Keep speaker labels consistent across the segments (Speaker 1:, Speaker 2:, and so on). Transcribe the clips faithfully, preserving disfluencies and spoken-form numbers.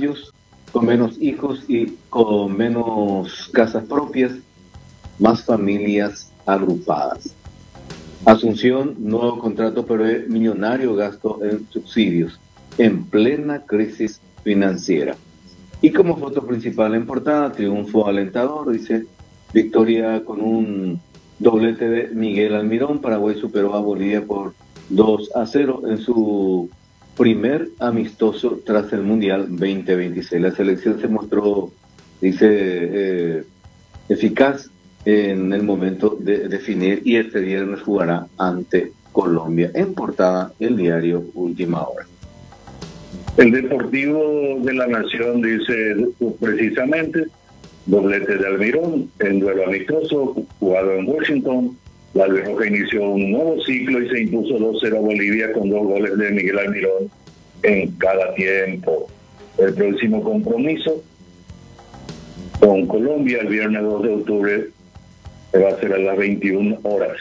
Speaker 1: uruguayos con menos hijos y con menos casas propias, más familias agrupadas. Asunción, nuevo contrato prevé millonario gasto en subsidios en plena crisis financiera. Y como foto principal en portada, triunfo alentador, dice, victoria con un doblete de Miguel Almirón. Paraguay superó a Bolivia por dos a cero en su primer amistoso tras el Mundial veinte veintiséis. La selección se mostró, dice, eh, eficaz en el momento de definir, y este viernes jugará ante Colombia. En portada, el diario Última Hora.
Speaker 2: El Deportivo de la Nación dice precisamente, doblete de Almirón en duelo amistoso jugado en Washington. La Alberroja inició un nuevo ciclo y se impuso dos cero a Bolivia con dos goles de Miguel Almirón en cada tiempo. El próximo compromiso con Colombia el viernes dos de octubre va a ser a las veintiuna horas.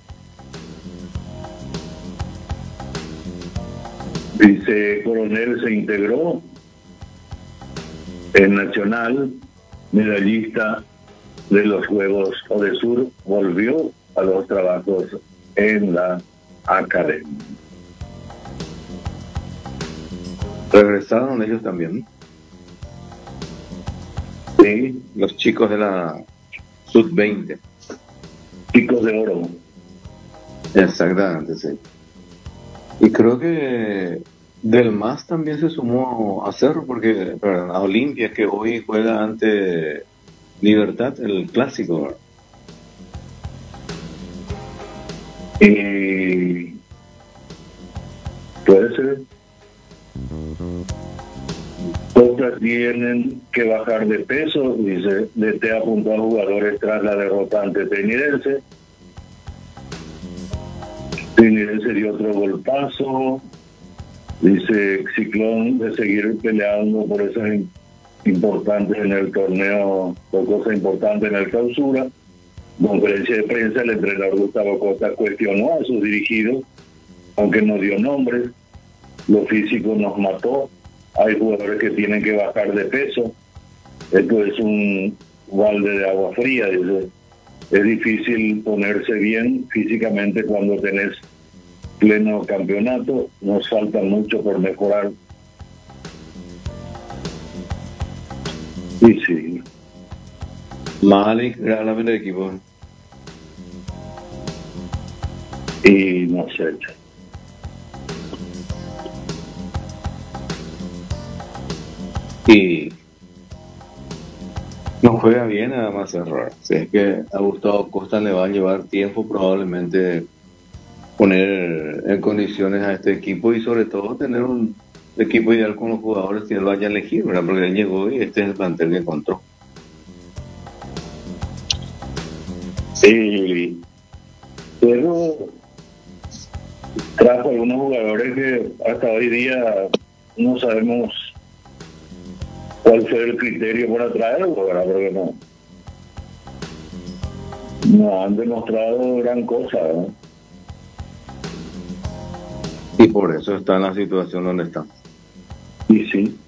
Speaker 2: Dice Coronel se integró en Nacional, medallista de los Juegos Odesur, volvió a los trabajos en la academia.
Speaker 1: Regresaron ellos también.
Speaker 2: Sí,
Speaker 1: los chicos de la sub veinte.
Speaker 2: Chicos de oro.
Speaker 1: Exactamente, sí. Y creo que del M A S también se sumó a Cerro, porque perdón, a Olimpia, que hoy juega ante Libertad, el clásico, ¿verdad?
Speaker 2: Y puede ser. Otras tienen que bajar de peso, dice, D T apuntó a jugadores tras la derrota ante Tenidense. Tenidense dio otro golpazo, dice Ciclón, de seguir peleando por esas importantes en el torneo, por cosas importantes en el clausura. Conferencia de prensa, el entrenador Gustavo Costa cuestionó a sus dirigidos, aunque no dio nombres. Lo físico nos mató, hay jugadores que tienen que bajar de peso, esto es un balde de agua fría, dice. Es difícil ponerse bien físicamente cuando tenés pleno campeonato, nos falta mucho por mejorar. Y sí.
Speaker 1: Malik, háblame del equipo.
Speaker 2: Y no sé.
Speaker 1: Y no juega bien, nada más error. Si es que a Gustavo Costa le va a llevar tiempo probablemente poner en condiciones a este equipo, y sobre todo tener un equipo ideal con los jugadores que él vaya a elegir, ¿verdad? Porque él llegó y este es el plantel que encontró.
Speaker 2: Sí, pero trajo algunos jugadores que hasta hoy día no sabemos cuál fue el criterio para traerlo, ¿verdad? Porque no, no han demostrado gran cosa, ¿no?
Speaker 1: Y por eso está en la situación donde está.
Speaker 2: Y sí.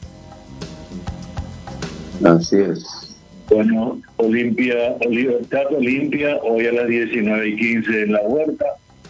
Speaker 1: Así es.
Speaker 2: Bueno, Olimpia, Libertad Olimpia, hoy a las diecinueve y quince en la Huerta.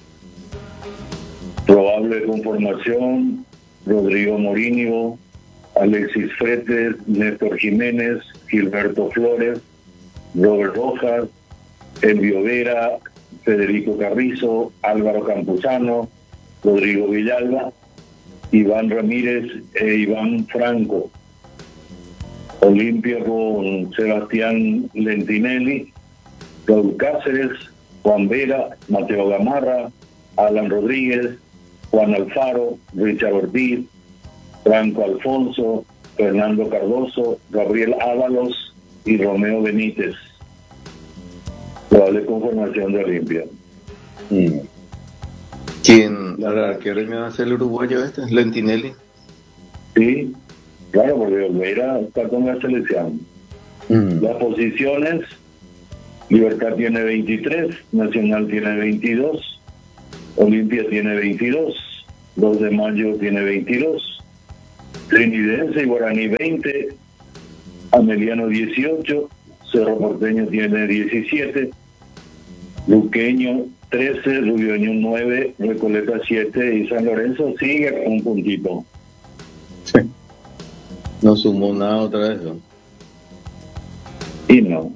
Speaker 2: Probable conformación: Rodrigo Morinho, Alexis Fretes, Néstor Jiménez, Gilberto Flores, Robert Rojas, Elvio Vera, Federico Carrizo, Álvaro Campuzano, Rodrigo Villalba, Iván Ramírez e Iván Franco. Olimpia con Sebastián Lentinelli, Raúl Cáceres, Juan Vera, Mateo Gamarra, Alan Rodríguez, Juan Alfaro, Richard Ortiz, Franco Alfonso, Fernando Cardoso, Gabriel Ábalos y Romeo Benítez. Probable conformación de Olimpia.
Speaker 1: Mm. ¿Quién? Ahora, ¿qué me va a hacer el uruguayo este? ¿Lentinelli?
Speaker 2: Sí, claro, porque Olveira está con la selección. Mm. Las posiciones: Libertad tiene veintitrés, Nacional tiene veintidós, Olimpia tiene veintidós, dos de mayo tiene veintidós, Trinidense y Guaraní veinte, Ameliano dieciocho, Cerro Porteño tiene diecisiete, Luqueño trece, Rubioño nueve, Recoleta siete y San Lorenzo sigue con un puntito.
Speaker 1: Sí. No sumó nada otra vez, ¿no?
Speaker 2: Y no.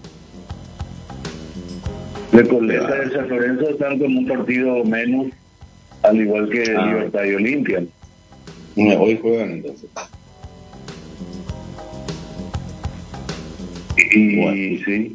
Speaker 2: Recoleta y San Lorenzo están con un partido menos, al igual que ah. Libertad y Olimpia.
Speaker 1: Hoy juegan entonces.
Speaker 2: Y bueno. Sí.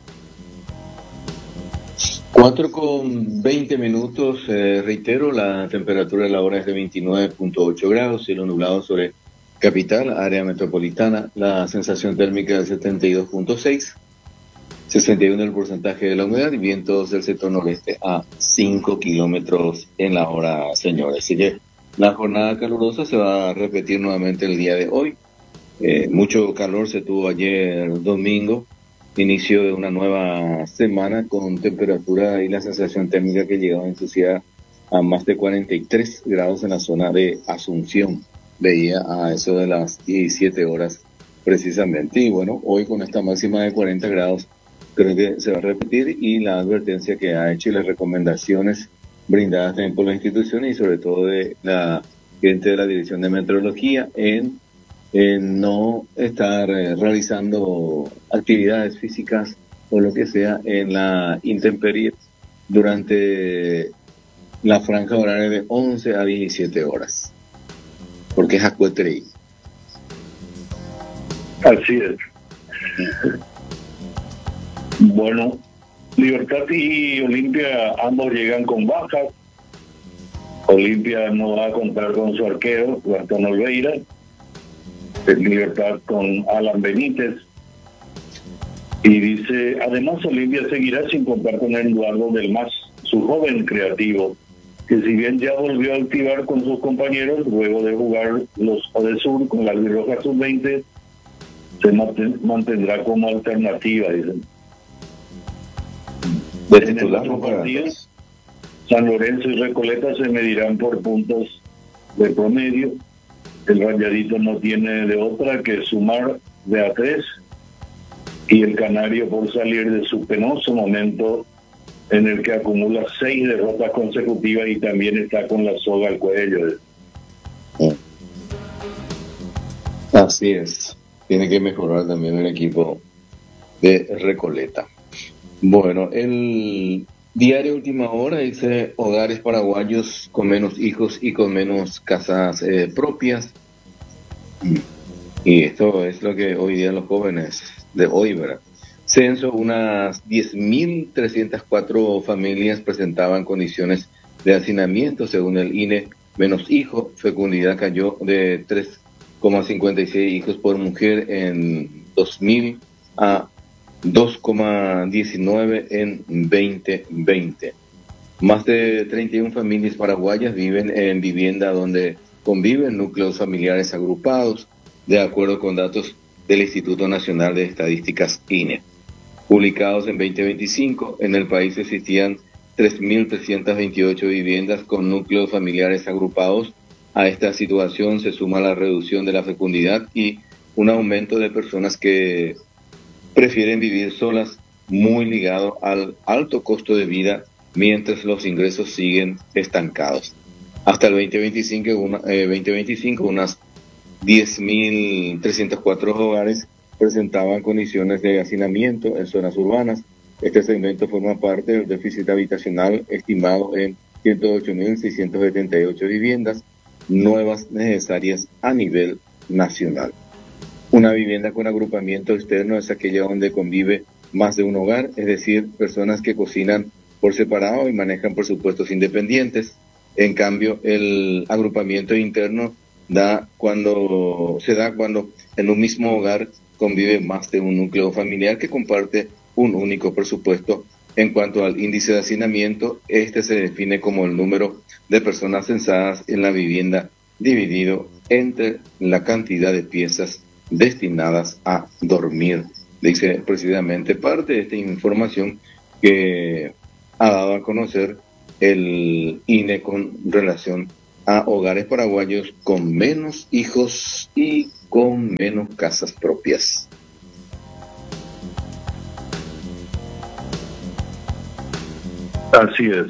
Speaker 1: cuatro con veinte minutos, eh, reitero, la temperatura de la hora es de veintinueve punto ocho grados, cielo nublado sobre capital, área metropolitana, la sensación térmica de setenta y dos punto seis, sesenta y uno el porcentaje de la humedad y vientos del sector noreste a cinco kilómetros en la hora, señores. Así que la jornada calurosa se va a repetir nuevamente el día de hoy. Eh, mucho calor se tuvo ayer domingo, inicio de una nueva semana con temperatura y la sensación térmica que llegaba en su ciudad a más de cuarenta y tres grados en la zona de Asunción. Veía a eso de las diecisiete horas precisamente. Y bueno, hoy con esta máxima de cuarenta grados creo que se va a repetir, y la advertencia que ha hecho y las recomendaciones brindadas también por las instituciones y sobre todo de la gente de la Dirección de Meteorología en en no estar eh, realizando actividades físicas o lo que sea en la intemperie durante la franja horaria de once a diecisiete horas, porque es acuetrey.
Speaker 2: Así es. Bueno, Libertad y Olimpia ambos llegan con bajas. Olimpia no va a contar con su arquero, Gastón Olveira. Libertad con Alan Benítez, y dice, además Olimpia seguirá sin contar con Eduardo del Mas, su joven creativo, que si bien ya volvió a activar con sus compañeros luego de jugar los Odesur con la Albirroja sub veinte, se mantendrá como alternativa, dicen.
Speaker 1: De titular,
Speaker 2: en partidos, San Lorenzo y Recoleta se medirán por puntos de promedio. El Rayadito no tiene de otra que sumar de a tres, y el Canario, por salir de su penoso momento en el que acumula seis derrotas consecutivas y también está con la soga al cuello.
Speaker 1: Así es, tiene que mejorar también el equipo de Recoleta. Bueno, el diario Última Hora dice hogares paraguayos con menos hijos y con menos casas eh, propias. Y esto es lo que hoy día los jóvenes de hoy, ¿verdad? Censo, unas diez mil trescientas cuatro familias presentaban condiciones de hacinamiento según el I N E, menos hijos. Fecundidad cayó de tres coma cincuenta y seis hijos por mujer en dos mil a dos coma diecinueve en veinte veinte. Más de treinta y una familias paraguayas viven en vivienda donde conviven núcleos familiares agrupados, de acuerdo con datos del Instituto Nacional de Estadísticas I N E. Publicados en veinte veinticinco, en el país existían tres mil trescientas veintiocho viviendas con núcleos familiares agrupados. A esta situación se suma la reducción de la fecundidad y un aumento de personas que prefieren vivir solas, muy ligado al alto costo de vida, mientras los ingresos siguen estancados. Hasta el veinte veinticinco, una, eh, veinte veinticinco unas diez mil trescientos cuatro hogares presentaban condiciones de hacinamiento en zonas urbanas. Este segmento forma parte del déficit habitacional estimado en ciento ocho mil seiscientas setenta y ocho viviendas nuevas necesarias a nivel nacional. Una vivienda con agrupamiento externo es aquella donde convive más de un hogar, es decir, personas que cocinan por separado y manejan presupuestos independientes. En cambio, el agrupamiento interno da cuando se da cuando en un mismo hogar convive más de un núcleo familiar que comparte un único presupuesto. En cuanto al índice de hacinamiento, este se define como el número de personas censadas en la vivienda dividido entre la cantidad de piezas destinadas a dormir. Dice precisamente parte de esta información que ha dado a conocer el I N E con relación a hogares paraguayos con menos hijos y con menos casas propias.
Speaker 2: Así es.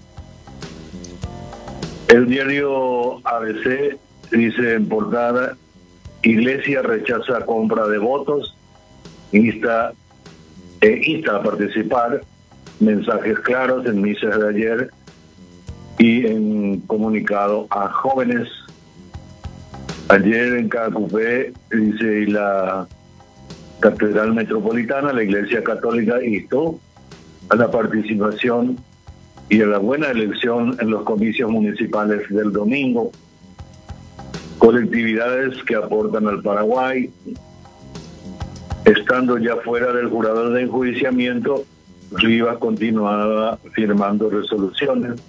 Speaker 2: El diario A B C dice en portada: Iglesia rechaza compra de votos, insta, eh, insta a participar, mensajes claros en misas de ayer y en comunicado a jóvenes. Ayer en Cacupé, dice, y la Catedral Metropolitana, la Iglesia Católica instó a la participación y a la buena elección en los comicios municipales del domingo. Colectividades que aportan al Paraguay, estando ya fuera del jurado de enjuiciamiento, Rivas continuaba firmando resoluciones.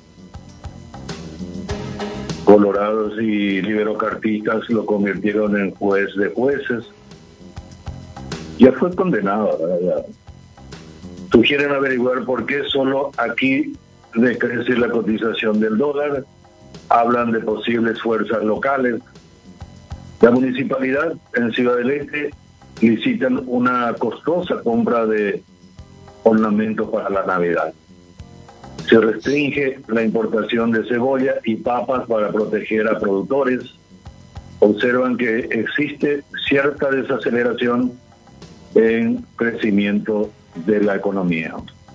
Speaker 2: Colorados y liberocartistas lo convirtieron en juez de jueces. Ya fue condenado, ¿verdad? Sugieren averiguar por qué solo aquí decrece la cotización del dólar. Hablan de posibles fuerzas locales. La municipalidad en Ciudad del Este licitan una costosa compra de ornamentos para la Navidad. Se restringe la importación de cebolla y papas para proteger a productores. Observan que existe cierta desaceleración en crecimiento de la economía.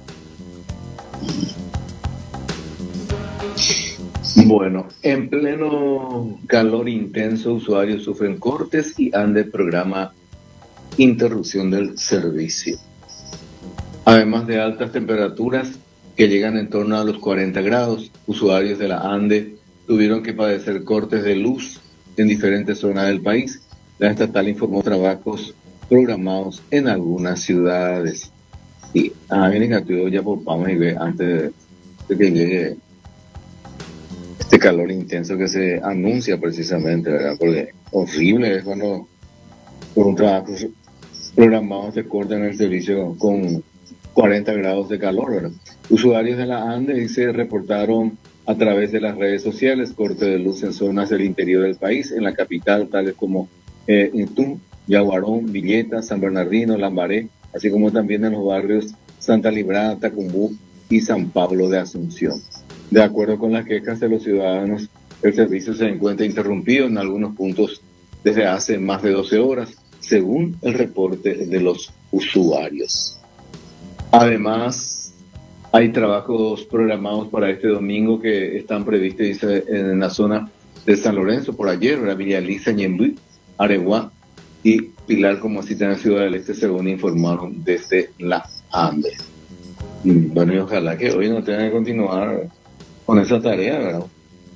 Speaker 1: Bueno, en pleno calor intenso, usuarios sufren cortes y ANDE programa interrupción del servicio. Además de altas temperaturas que llegan en torno a los cuarenta grados, usuarios de la ANDE tuvieron que padecer cortes de luz en diferentes zonas del país. La estatal informó trabajos programados en algunas ciudades. Y a mí me encantó ya por vamos y ver antes de que llegue este calor intenso que se anuncia precisamente, ¿verdad? Porque horrible es cuando por un trabajo programado se cortan el servicio con cuarenta grados de calor, ¿verdad? Usuarios de la ANDE, dice, reportaron a través de las redes sociales corte de luz en zonas del interior del país, en la capital, tales como eh, Intún, Yaguarón, Villeta, San Bernardino, Lambaré, así como también en los barrios Santa Librada, Tacumbú y San Pablo de Asunción. De acuerdo con las quejas de los ciudadanos, el servicio se encuentra interrumpido en algunos puntos desde hace más de doce horas, según el reporte de los usuarios. Además, hay trabajos programados para este domingo que están previstos, dice, en la zona de San Lorenzo, por ayer, la Villa Lisa, Ñemby, Areguá y Pilar, como así en la Ciudad del Este, según informaron desde la ANDE. Y bueno, y ojalá que hoy no tengan que continuar con esa tarea, ¿verdad?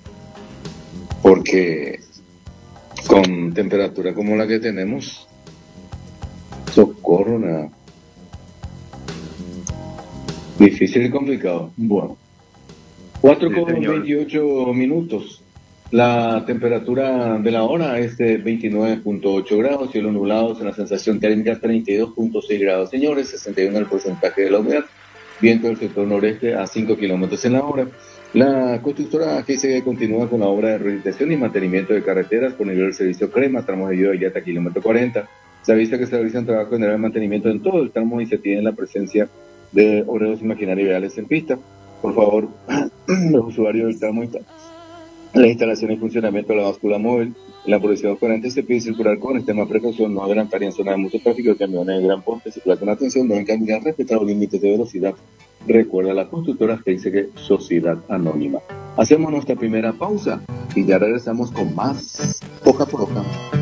Speaker 1: Porque con temperatura como la que tenemos, socorro, nada. Difícil y complicado. Bueno, cuatro con veintiocho minutos. La temperatura de la hora es de veintinueve punto ocho grados, cielo nublado, en la sensación térmica treinta y dos punto seis grados. Señores, sesenta y uno el porcentaje de la humedad, viento del sector noreste a cinco kilómetros en la hora. La constructora G C G continúa con la obra de rehabilitación y mantenimiento de carreteras por nivel del servicio Crema, tramos de Yoyata hasta kilómetro cuarenta. Se avisa que se realizan trabajo general de mantenimiento en todo el tramo y se tiene la presencia de obreros y maquinaria viales en pista. Por favor, los usuarios del tramo, la instalación y funcionamiento de la báscula móvil, en la posición cuarenta se pide circular con extrema precaución, no adelantar en zona de mucho tráfico, camiones de gran porte, circular con atención, deben caminar, respetar los límites de velocidad. Recuerda la constructora que dice que Sociedad Anónima. Hacemos nuestra primera pausa y ya regresamos con más Hoja por Hoja.